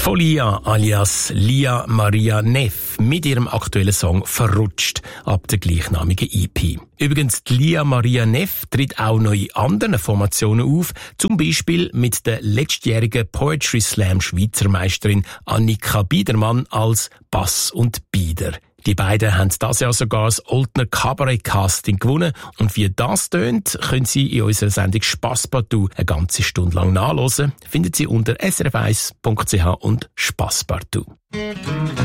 von Lia alias Lia Maria Neff mit ihrem aktuellen Song «Verrutscht» ab der gleichnamigen EP. Übrigens, die Lia Maria Neff tritt auch noch in anderen Formationen auf, zum Beispiel mit der letztjährigen Poetry Slam Schweizer Meisterin Annika Biedermann als Bass und Bieder. Die beiden haben das Jahr sogar das Oldner Cabaret Casting gewonnen. Und wie das tönt, können Sie in unserer Sendung Spasspartout eine ganze Stunde lang nachhören. Findet Sie unter srf1.ch und Spasspartout.